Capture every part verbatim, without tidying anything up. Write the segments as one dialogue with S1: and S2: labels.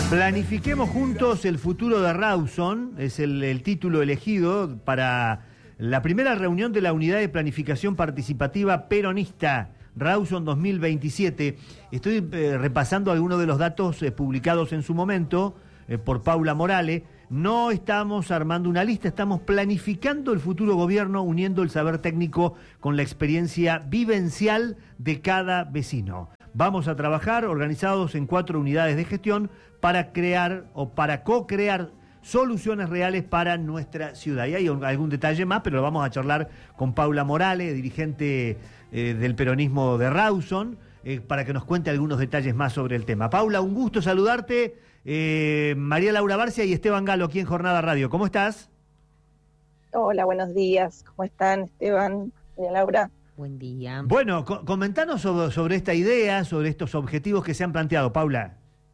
S1: Planifiquemos juntos el futuro de Rawson, es el, el título elegido para la primera reunión de la Unidad de Planificación Participativa Peronista, Rawson dos mil veintisiete. Estoy eh, repasando algunos de los datos eh, publicados en su momento eh, por Paula Morales. No estamos armando una lista, estamos planificando el futuro gobierno, uniendo el saber técnico con la experiencia vivencial de cada vecino. Vamos a trabajar organizados en cuatro unidades de gestión para crear o para co-crear soluciones reales para nuestra ciudad. Y hay algún detalle más, pero lo vamos a charlar con Paula Morales, dirigente eh, del peronismo de Rawson, eh, para que nos cuente algunos detalles más sobre el tema. Paula, un gusto saludarte. Eh, María Laura Barcia y Esteban Galo aquí en Jornada Radio. ¿Cómo estás?
S2: Hola, buenos días. ¿Cómo están, Esteban? María Laura.
S3: Buen día.
S1: Bueno, co- comentanos sobre, sobre esta idea, sobre estos objetivos que se han planteado, Paula.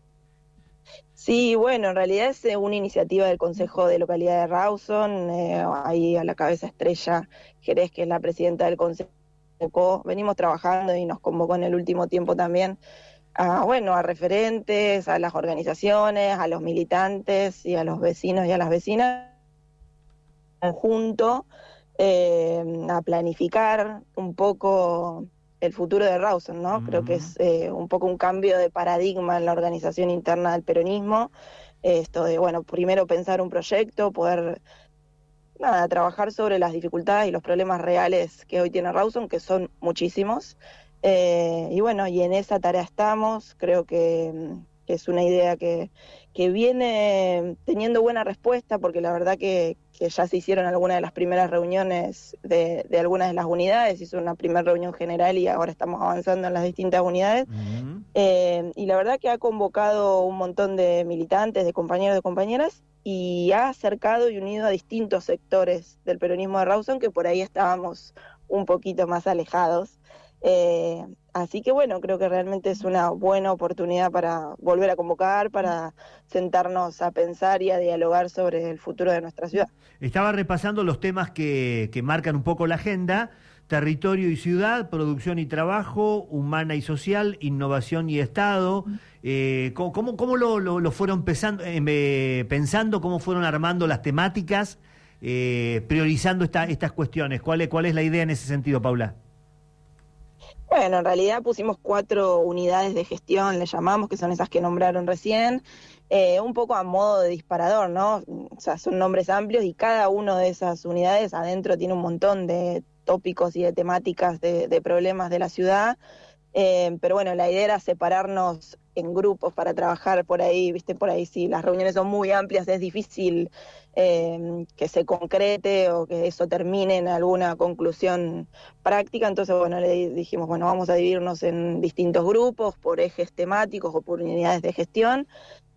S2: Sí, bueno, en realidad es eh, una iniciativa del Consejo de Localidad de Rawson, eh, ahí a la cabeza Estrella Jerez, que es la presidenta del Consejo. Venimos trabajando y nos convocó en el último tiempo también a, bueno, a referentes, a las organizaciones, a los militantes y a los vecinos y a las vecinas, conjunto, eh, a planificar un poco el futuro de Rawson, ¿no? Mm. Creo que es eh, un poco un cambio de paradigma en la organización interna del peronismo, esto de, bueno, primero pensar un proyecto, poder, nada, trabajar sobre las dificultades y los problemas reales que hoy tiene Rawson, que son muchísimos, eh, y bueno, y en esa tarea estamos. Creo que, que es una idea que, que viene teniendo buena respuesta, porque la verdad que, que ya se hicieron algunas de las primeras reuniones de, de algunas de las unidades, hizo una primera reunión general y ahora estamos avanzando en las distintas unidades, uh-huh. eh, y la verdad que ha convocado un montón de militantes, de compañeros, de compañeras, y ha acercado y unido a distintos sectores del peronismo de Rawson que por ahí estábamos un poquito más alejados. Eh, así que bueno, creo que realmente es una buena oportunidad para volver a convocar, para sentarnos a pensar y a dialogar sobre el futuro de nuestra ciudad.
S1: Estaba repasando los temas que, que marcan un poco la agenda: territorio y ciudad, producción y trabajo, humana y social, innovación y Estado. Eh, ¿Cómo, cómo, cómo lo, lo, lo fueron pensando, eh, pensando, cómo fueron armando las temáticas, eh, priorizando esta, estas cuestiones? ¿Cuál es, ¿Cuál es la idea en ese sentido, Paula?
S2: Bueno, en realidad pusimos cuatro unidades de gestión, le llamamos, que son esas que nombraron recién, eh, un poco a modo de disparador, ¿no? O sea, son nombres amplios y cada una de esas unidades adentro tiene un montón de tópicos y de temáticas de, de problemas de la ciudad, eh, pero bueno, la idea era separarnos en grupos para trabajar por ahí, viste, por ahí sí, las reuniones son muy amplias, es difícil eh, que se concrete o que eso termine en alguna conclusión práctica. Entonces, bueno, le dijimos, bueno, vamos a dividirnos en distintos grupos, por ejes temáticos o por unidades de gestión,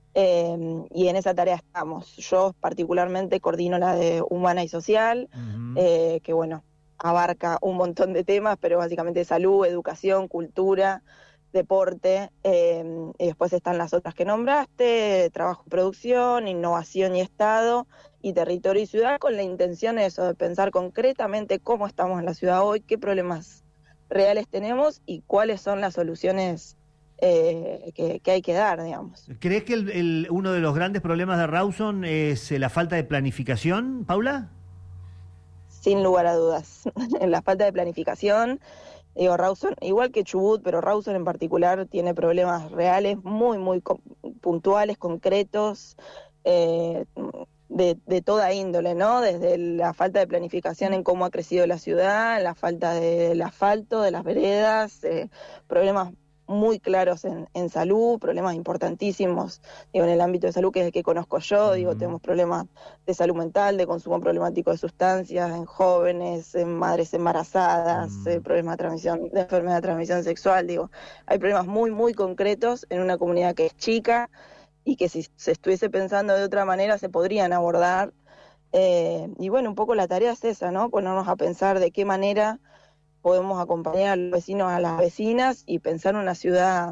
S2: eh, y en esa tarea estamos. Yo particularmente coordino la de humana y social, uh-huh. eh, que bueno, abarca un montón de temas, pero básicamente salud, educación, cultura, deporte, eh, y después están las otras que nombraste: trabajo y producción, innovación y Estado, y territorio y ciudad, con la intención de eso, de pensar concretamente cómo estamos en la ciudad hoy, qué problemas reales tenemos y cuáles son las soluciones eh, que, que hay que dar, digamos.
S1: ¿Crees que el, el, uno de los grandes problemas de Rawson es la falta de planificación, Paula?
S2: Sin lugar a dudas, la falta de planificación. Digo, Rawson, igual que Chubut, pero Rawson en particular tiene problemas reales, muy, muy co- puntuales, concretos, eh, de, de toda índole, ¿no? Desde la falta de planificación en cómo ha crecido la ciudad, la falta del asfalto, de las veredas, eh, problemas muy claros en, en salud, problemas importantísimos, digo, en el ámbito de salud, que es el que conozco yo, digo, mm. tenemos problemas de salud mental, de consumo problemático de sustancias en jóvenes, en madres embarazadas, mm. eh, problemas de transmisión, de enfermedad de transmisión sexual, digo, hay problemas muy, muy concretos en una comunidad que es chica y que si se estuviese pensando de otra manera se podrían abordar, eh, y bueno, un poco la tarea es esa, ¿no? Ponernos a pensar de qué manera podemos acompañar a los vecinos, a las vecinas, y pensar una ciudad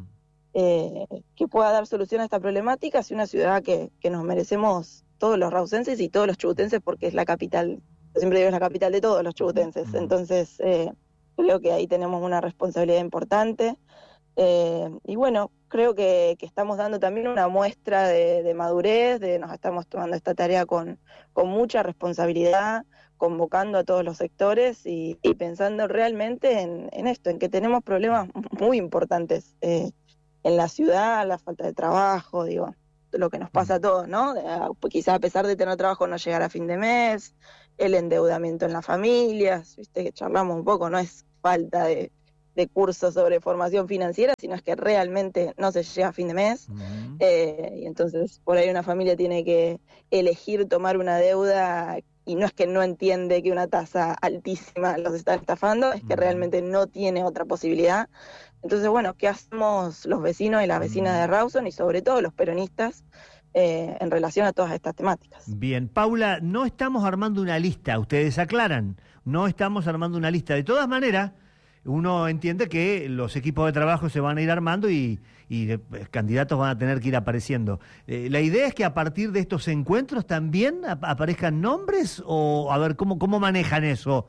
S2: eh, que pueda dar solución a esta problemática, y una ciudad que, que nos merecemos todos los rawsenses y todos los chubutenses, porque es la capital, yo siempre digo, es la capital de todos los chubutenses. Entonces, eh, creo que ahí tenemos una responsabilidad importante. Eh, y bueno, creo que, que estamos dando también una muestra de, de madurez, de nos estamos tomando esta tarea con, con mucha responsabilidad, convocando a todos los sectores y, y pensando realmente en, en esto, en que tenemos problemas muy importantes eh, en la ciudad, la falta de trabajo, digo, lo que nos pasa a todos, ¿no? Quizás a pesar de tener trabajo no llegar a fin de mes, el endeudamiento en las familias, viste que charlamos un poco, no es falta de, de cursos sobre formación financiera, sino es que realmente no se llega a fin de mes, uh-huh. eh, y entonces por ahí una familia tiene que elegir tomar una deuda y no es que no entiende que una tasa altísima los está estafando, es que uh-huh. realmente no tiene otra posibilidad. Entonces, bueno, ¿qué hacemos los vecinos y las vecinas uh-huh. de Rawson y sobre todo los peronistas eh, en relación a todas estas temáticas?
S1: Bien, Paula, no estamos armando una lista, ustedes aclaran, no estamos armando una lista. De todas maneras, uno entiende que los equipos de trabajo se van a ir armando y, y de, candidatos van a tener que ir apareciendo. Eh, ¿La idea es que a partir de estos encuentros también ap- aparezcan nombres o a ver cómo, cómo manejan eso?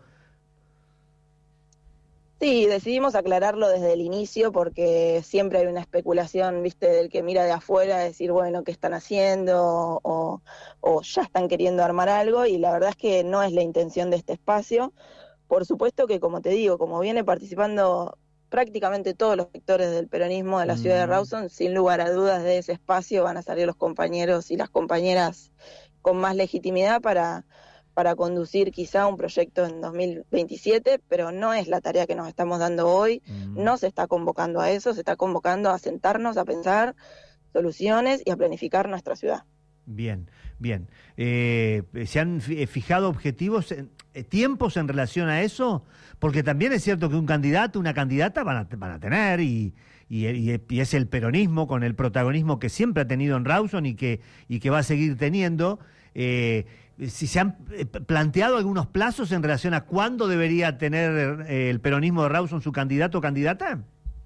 S2: Sí, decidimos aclararlo desde el inicio porque siempre hay una especulación, viste, del que mira de afuera, decir, bueno, ¿qué están haciendo? O, o ya están queriendo armar algo, y la verdad es que no es la intención de este espacio. Por supuesto que, como te digo, como viene participando prácticamente todos los sectores del peronismo de la mm. ciudad de Rawson, sin lugar a dudas de ese espacio van a salir los compañeros y las compañeras con más legitimidad para, para conducir quizá un proyecto en dos mil veintisiete, pero no es la tarea que nos estamos dando hoy, mm. no se está convocando a eso, se está convocando a sentarnos, a pensar soluciones y a planificar nuestra ciudad.
S1: Bien, bien. Eh, ¿Se han fijado objetivos, en, eh, tiempos en relación a eso? Porque también es cierto que un candidato, una candidata van a, van a tener y, y, y, y es el peronismo con el protagonismo que siempre ha tenido en Rawson y que, y que va a seguir teniendo. Eh, si se han planteado algunos plazos en relación a cuándo debería tener eh, el peronismo de Rawson su candidato o candidata.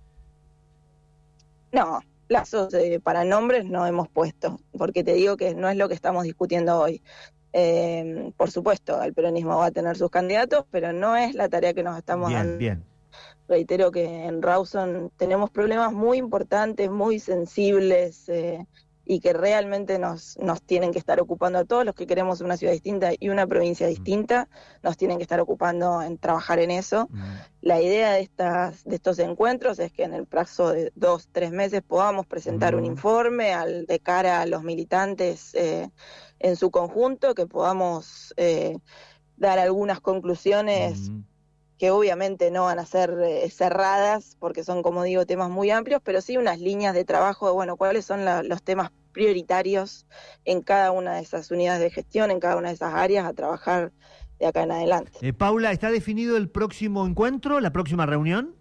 S2: No. Plazos eh, para nombres no hemos puesto, porque te digo que no es lo que estamos discutiendo hoy. Eh, por supuesto, el peronismo va a tener sus candidatos, pero no es la tarea que nos estamos
S1: bien,
S2: dando.
S1: Bien.
S2: Reitero que en Rawson tenemos problemas muy importantes, muy sensibles, eh, y que realmente nos, nos tienen que estar ocupando a todos los que queremos una ciudad distinta y una provincia distinta, nos tienen que estar ocupando en trabajar en eso. Mm. La idea de, estas, de estos encuentros es que en el plazo de dos, tres meses podamos presentar mm. un informe al, de cara a los militantes eh, en su conjunto, que podamos eh, dar algunas conclusiones mm. que obviamente no van a ser eh, cerradas, porque son, como digo, temas muy amplios, pero sí unas líneas de trabajo de, bueno, cuáles son la, los temas prioritarios en cada una de esas unidades de gestión, en cada una de esas áreas a trabajar de acá en adelante.
S1: Eh, Paula, ¿está definido el próximo encuentro, la próxima reunión?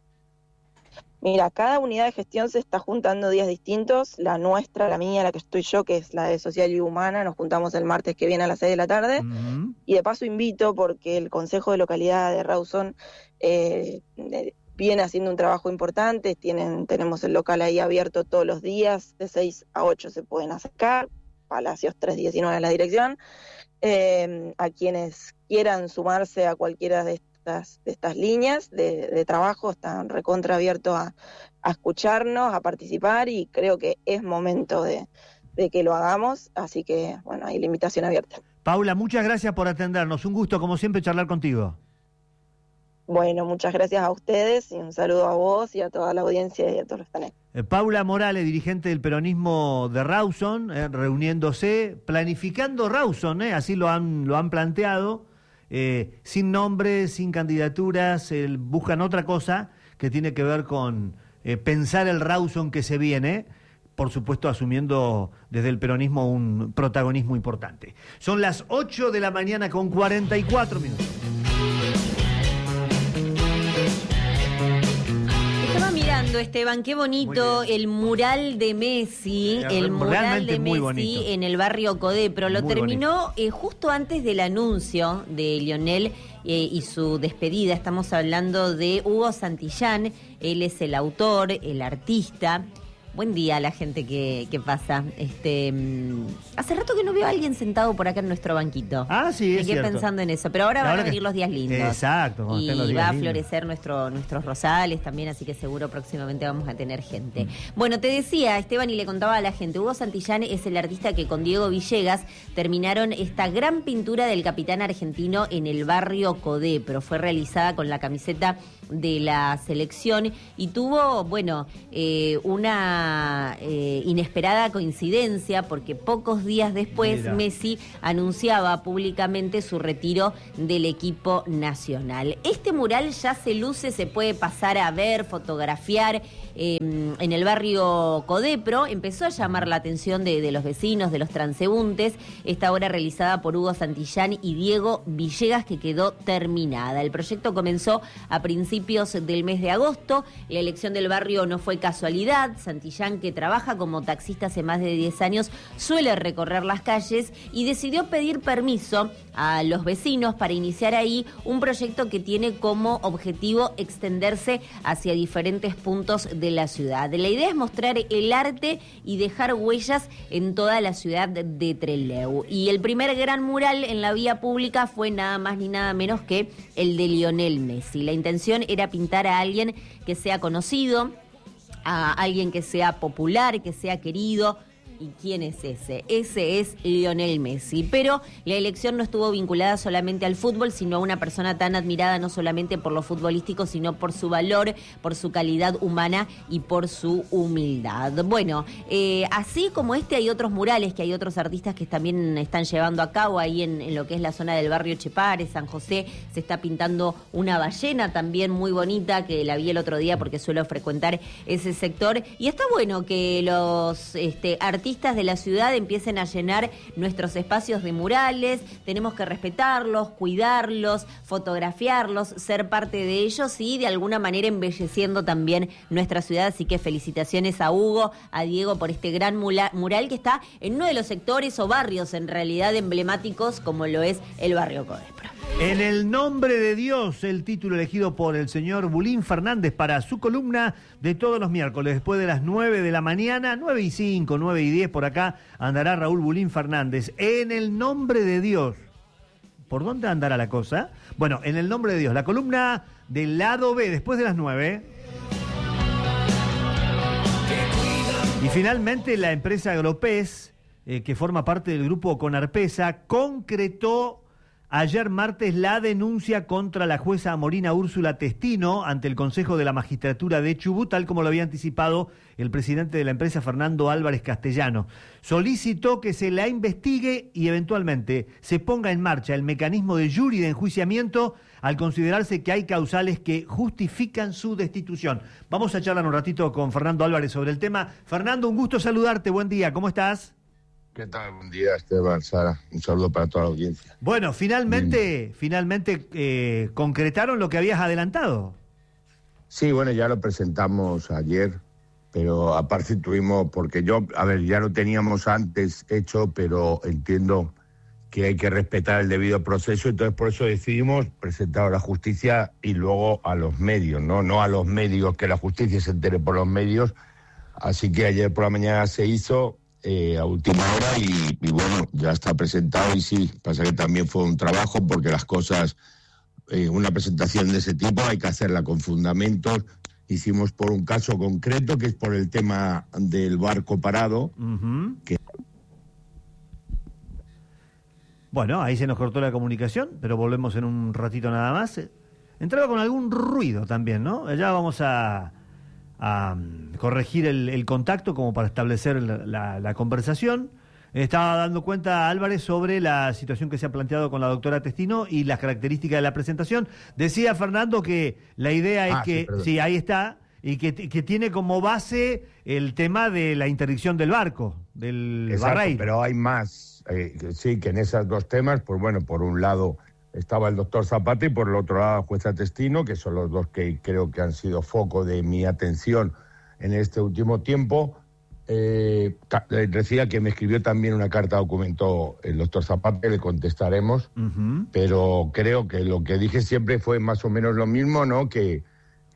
S2: Mira, cada unidad de gestión se está juntando días distintos, la nuestra, la mía, la que estoy yo, que es la de Social y Humana, nos juntamos el martes que viene a las seis de la tarde, uh-huh. y de paso invito, porque el Consejo de Localidad de Rawson eh, viene haciendo un trabajo importante, tienen, tenemos el local ahí abierto todos los días, de seis a ocho se pueden acercar, Palacios trescientos diecinueve es la dirección, eh, a quienes quieran sumarse a cualquiera de estas, de estas líneas de, de trabajo, están recontra abiertos a, a escucharnos, a participar, y creo que es momento de, de que lo hagamos, así que bueno, hay la invitación abierta.
S1: Paula, muchas gracias por atendernos, un gusto como siempre charlar contigo.
S2: Bueno, muchas gracias a ustedes y un saludo a vos y a toda la audiencia y a todos los que están ahí.
S1: Eh, Paula Morales, dirigente del peronismo de Rawson, eh, reuniéndose, planificando Rawson, eh, así lo han, lo han planteado, eh, sin nombres, sin candidaturas, eh, buscan otra cosa que tiene que ver con eh, pensar el Rawson que se viene, por supuesto asumiendo desde el peronismo un protagonismo importante. Son las ocho de la mañana con cuarenta y cuatro minutos.
S3: Esteban, qué bonito el mural de Messi,
S1: eh,
S3: el mural de Messi
S1: bonito.
S3: En el barrio Codepro. Lo muy terminó eh, justo antes del anuncio de Lionel eh, y su despedida. Estamos hablando de Hugo Santillán, él es el autor, el artista. Bueno, Buen día a la gente que, que pasa. Este, hace rato que no veo a alguien sentado por acá en nuestro banquito.
S1: Ah, sí, es
S3: Me quedé
S1: cierto.
S3: pensando en eso, pero ahora van
S1: Ahora
S3: a venir
S1: que...
S3: los días lindos.
S1: Exacto.
S3: Y
S1: los días
S3: va a
S1: lindos.
S3: florecer nuestro, nuestros rosales también, así que seguro próximamente vamos a tener gente. Mm. Bueno, te decía, Esteban, y le contaba a la gente, Hugo Santillán es el artista que con Diego Villegas terminaron esta gran pintura del capitán argentino en el barrio Codepro. Fue realizada con la camiseta de la selección y tuvo, bueno, eh, una eh, inesperada coincidencia porque pocos días después Mira. Messi anunciaba públicamente su retiro del equipo nacional. Este mural ya se luce, se puede pasar a ver, fotografiar eh, en el barrio Codepro. Empezó a llamar la atención de, de los vecinos, de los transeúntes, esta obra realizada por Hugo Santillán y Diego Villegas, que quedó terminada. El proyecto comenzó a principios del mes de agosto. La elección del barrio no fue casualidad. Santillán, que trabaja como taxista hace más de diez años, suele recorrer las calles y decidió pedir permiso a los vecinos para iniciar ahí un proyecto que tiene como objetivo extenderse hacia diferentes puntos de la ciudad. La idea es mostrar el arte y dejar huellas en toda la ciudad de Trelew. Y el primer gran mural en la vía pública fue nada más ni nada menos que el de Lionel Messi. La intención era pintar a alguien que sea conocido, a alguien que sea popular, que sea querido. ¿Y quién es ese? Ese es Lionel Messi. Pero la elección no estuvo vinculada solamente al fútbol, sino a una persona tan admirada no solamente por lo futbolístico, sino por su valor, por su calidad humana y por su humildad. Bueno, eh, así como este hay otros murales, que hay otros artistas que también están llevando a cabo ahí en, en lo que es la zona del barrio Chepare, San José. Se está pintando una ballena también muy bonita, que la vi el otro día porque suelo frecuentar ese sector. Y está bueno que los este, artistas de la ciudad empiecen a llenar nuestros espacios de murales. Tenemos que respetarlos, cuidarlos, fotografiarlos, ser parte de ellos y de alguna manera embelleciendo también nuestra ciudad. Así que felicitaciones a Hugo, a Diego por este gran mural que está en uno de los sectores o barrios en realidad emblemáticos como lo es el barrio Codepro.
S1: En el nombre de Dios, el título elegido por el señor Bulín Fernández para su columna de todos los miércoles, después de las nueve de la mañana, nueve y cinco, nueve y diez, por acá andará Raúl Bulín Fernández. En el nombre de Dios. ¿Por dónde andará la cosa? Bueno, en el nombre de Dios, la columna del lado B, después de las nueve. Y finalmente la empresa Agropez, eh, que forma parte del grupo Conarpesa, concretó ayer martes la denuncia contra la jueza Morina Úrsula Testino ante el Consejo de la Magistratura de Chubut, tal como lo había anticipado el presidente de la empresa, Fernando Álvarez Castellano. Solicitó que se la investigue y eventualmente se ponga en marcha el mecanismo de jury de enjuiciamiento al considerarse que hay causales que justifican su destitución. Vamos a charlar un ratito con Fernando Álvarez sobre el tema. Fernando, un gusto saludarte, buen día, ¿cómo estás?
S4: ¿Qué tal? Buen día, Esteban, Sara. Un saludo para toda la audiencia.
S1: Bueno, finalmente, Bien. finalmente eh, concretaron lo que habías adelantado.
S4: Sí, bueno, ya lo presentamos ayer, pero aparte tuvimos, porque yo, a ver, ya lo teníamos antes hecho, pero entiendo que hay que respetar el debido proceso, entonces por eso decidimos presentar a la justicia y luego a los medios, ¿no? No a los medios, que la justicia se entere por los medios. Así que ayer por la mañana se hizo eh, a última hora y, y bueno, ya está presentado y sí, pasa que también fue un trabajo porque las cosas, eh, una presentación de ese tipo hay que hacerla con fundamentos. Hicimos por un caso concreto que es por el tema del barco parado,
S1: uh-huh.
S4: que
S1: Bueno, ahí se nos cortó la comunicación, pero volvemos en un ratito nada más. Entraba con algún ruido también, ¿no? Ya vamos a, a corregir el, el contacto como para establecer la, la, la conversación. Estaba dando cuenta Álvarez sobre la situación que se ha planteado con la doctora Testino y las características de la presentación. Decía Fernando que la idea es
S4: ah,
S1: que,
S4: sí,
S1: sí, ahí está, y que, que tiene como base el tema de la interdicción del barco, del
S4: Exacto,
S1: barrail.
S4: Pero hay más. Eh, sí, que en esos dos temas, pues bueno, por un lado estaba el doctor Zapata y por el otro lado la jueza Testino, que son los dos que creo que han sido foco de mi atención en este último tiempo. Eh, decía que me escribió también una carta documento el doctor Zapata, le contestaremos,
S1: uh-huh.
S4: pero creo que lo que dije siempre fue más o menos lo mismo, ¿no? Que,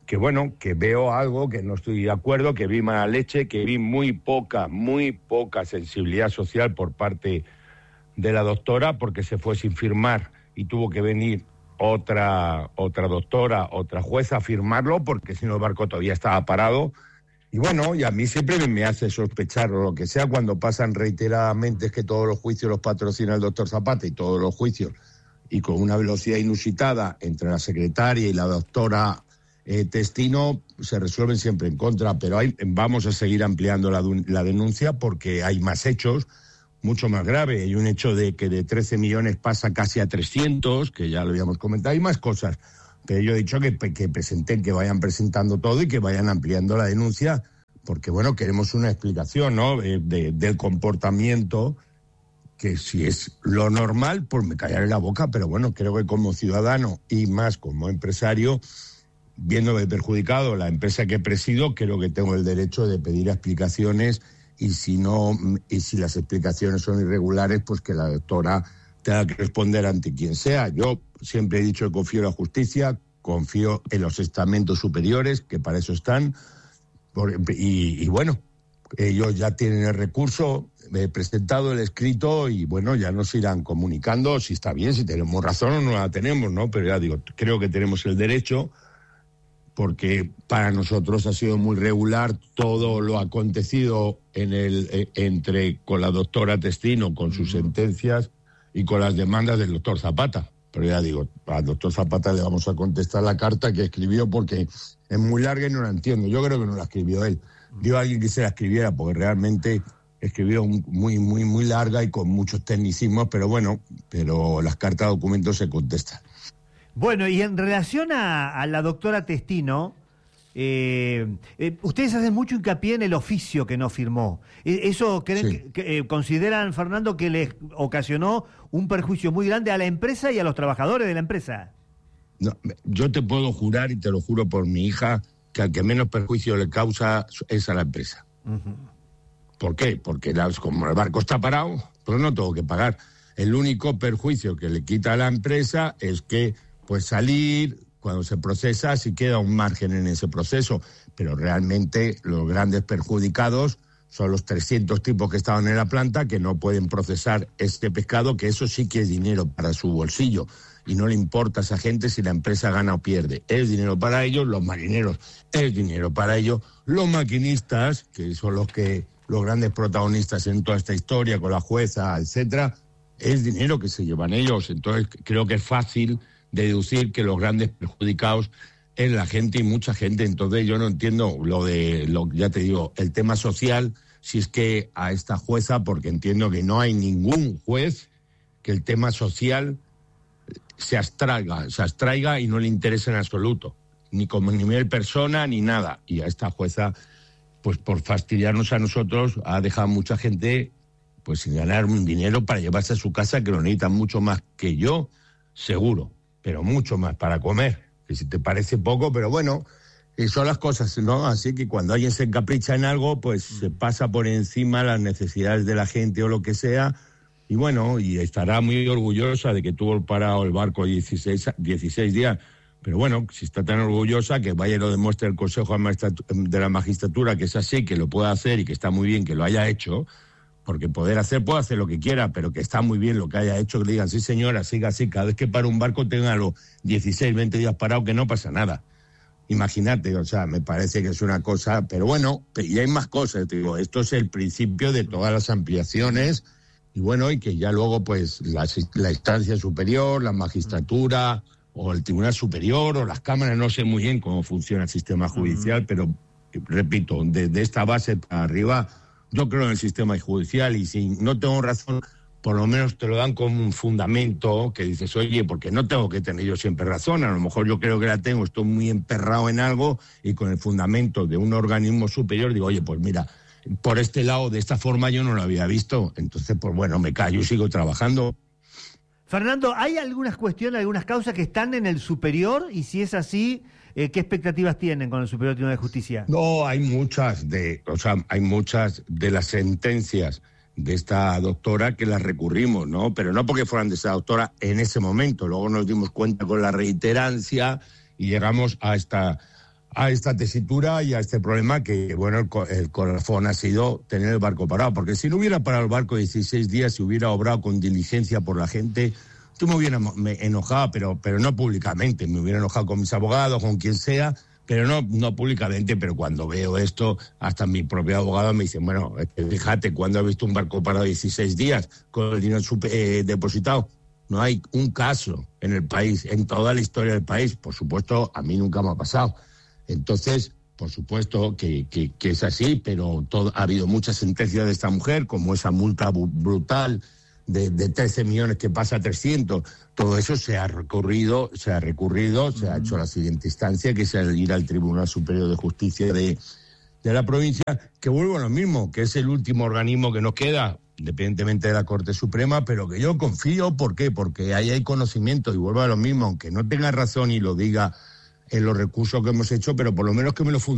S4: que bueno, que veo algo, que no estoy de acuerdo, que vi mala leche, que vi muy poca, muy poca sensibilidad social por parte de la doctora, porque se fue sin firmar y tuvo que venir otra, otra doctora, otra jueza a firmarlo, porque si no el barco todavía estaba parado. Y bueno, y a mí siempre me hace sospechar, o lo que sea, cuando pasan reiteradamente, es que todos los juicios los patrocina el doctor Zapata, y todos los juicios, y con una velocidad inusitada entre la secretaria y la doctora eh, Testino, se resuelven siempre en contra. Pero hay, vamos a seguir ampliando la, la denuncia, porque hay más hechos, mucho más grave. Hay un hecho de que de trece millones pasa casi a trescientos, que ya lo habíamos comentado, hay más cosas. Pero yo he dicho que, que presenten, que vayan presentando todo y que vayan ampliando la denuncia, porque, bueno, queremos una explicación, ¿no?, de, de, del comportamiento, que si es lo normal, pues me callaré la boca, pero bueno, creo que como ciudadano y más como empresario, viéndome perjudicado la empresa que presido, creo que tengo el derecho de pedir explicaciones, y si no, y si las explicaciones son irregulares, pues que la doctora tenga que responder ante quien sea. Yo siempre he dicho que confío en la justicia, confío en los estamentos superiores, que para eso están, por, y, y bueno, ellos ya tienen el recurso, he presentado el escrito, y bueno, ya nos irán comunicando si está bien, si tenemos razón o no la tenemos, ¿no? Pero ya digo, creo que tenemos el derecho, porque para nosotros ha sido muy regular todo lo acontecido en el eh, entre con la doctora Testino, con sus sentencias y con las demandas del doctor Zapata. Pero ya digo, al doctor Zapata le vamos a contestar la carta que escribió, porque es muy larga y no la entiendo. Yo creo que no la escribió él. Dio a alguien que se la escribiera, porque realmente escribió muy, muy, muy larga y con muchos tecnicismos, pero bueno, pero las cartas de documentos se contestan.
S1: Bueno, y en relación a, a la doctora Testino, eh, eh, ustedes hacen mucho hincapié en el oficio que no firmó. ¿Eso creen sí. que, que, eh, consideran, Fernando, que les ocasionó un perjuicio muy grande a la empresa y a los trabajadores de la empresa?
S4: No, yo te puedo jurar, y te lo juro por mi hija, que al que menos perjuicio le causa es a la empresa. Uh-huh. ¿Por qué? Porque la, como el barco está parado, pues no tengo que pagar. El único perjuicio que le quita a la empresa es que, pues salir, cuando se procesa, si queda un margen en ese proceso, pero realmente los grandes perjudicados son los trescientos tipos que estaban en la planta, que no pueden procesar este pescado, que eso sí que es dinero para su bolsillo, y no le importa a esa gente si la empresa gana o pierde. Es dinero para ellos, los marineros, es dinero para ellos, los maquinistas, que son los que los grandes protagonistas en toda esta historia, con la jueza, etcétera, es dinero que se llevan ellos. Entonces creo que es fácil deducir que los grandes perjudicados es la gente, y mucha gente. Entonces yo no entiendo lo de, lo ya te digo, el tema social, si es que a esta jueza, porque entiendo que no hay ningún juez que el tema social se abstraiga, se abstraiga y no le interesa en absoluto, ni como nivel persona, ni nada. Y a esta jueza, pues por fastidiarnos a nosotros, ha dejado mucha gente pues sin ganar un dinero para llevarse a su casa, que lo necesitan mucho más que yo, seguro, pero mucho más para comer, que si te parece poco, pero bueno, son las cosas, ¿no? Así que cuando alguien se encapricha en algo, pues se pasa por encima las necesidades de la gente o lo que sea, y bueno, y estará muy orgullosa de que tuvo parado el barco dieciséis, dieciséis días, pero bueno, si está tan orgullosa, que vaya y lo demuestre el Consejo de la Magistratura, que es así, que lo pueda hacer y que está muy bien que lo haya hecho, porque poder hacer, puede hacer lo que quiera, pero que está muy bien lo que haya hecho, que le digan, sí señora, siga así, cada vez que para un barco tenga los dieciséis, veinte días parado, que no pasa nada. Imagínate, o sea, me parece que es una cosa, pero bueno, y hay más cosas, te digo, esto es el principio de todas las ampliaciones, y bueno, y que ya luego, pues, la, la instancia superior, la magistratura, o el Tribunal Superior, o las cámaras, no sé muy bien cómo funciona el sistema judicial, uh-huh. pero, repito, desde de esta base para arriba, yo creo en el sistema judicial, y si no tengo razón, por lo menos te lo dan como un fundamento, que dices, oye, porque no tengo que tener yo siempre razón, a lo mejor yo creo que la tengo, estoy muy emperrado en algo, y con el fundamento de un organismo superior digo, oye, pues mira, por este lado, de esta forma yo no lo había visto, entonces, pues bueno, me callo y sigo trabajando.
S1: Fernando, ¿hay algunas cuestiones, algunas causas que están en el superior? Y si es así, eh, ¿qué expectativas tienen con el Superior Tribunal de Justicia?
S4: No, hay muchas de, o sea, hay muchas de las sentencias de esta doctora que las recurrimos, ¿no? Pero no porque fueran de esa doctora en ese momento. Luego nos dimos cuenta con la reiterancia y llegamos a esta a esta tesitura y a este problema que, bueno, el, el colofón ha sido tener el barco parado, porque si no hubiera parado el barco dieciséis días, si hubiera obrado con diligencia por la gente, yo me hubiera me enojado, pero, pero no públicamente, me hubiera enojado con mis abogados, con quien sea, pero no, no públicamente. Pero cuando veo esto, hasta mi propio abogado me dice, bueno, fíjate, ¿cuándo has visto un barco parado dieciséis días con el dinero eh, depositado? No hay un caso en el país, en toda la historia del país. Por supuesto, a mí nunca me ha pasado. Entonces, por supuesto que, que, que es así, pero todo, ha habido muchas sentencias de esta mujer, como esa multa brutal de, de trece millones que pasa a trescientos. Todo eso se ha recurrido, se ha recurrido, se ha hecho la siguiente instancia, que es el ir al Tribunal Superior de Justicia de, de la provincia, que vuelvo a lo mismo, que es el último organismo que nos queda, independientemente de la Corte Suprema, pero que yo confío. ¿Por qué? Porque ahí hay conocimiento, y vuelvo a lo mismo, aunque no tenga razón y lo diga en los recursos que hemos hecho, pero por lo menos que me lo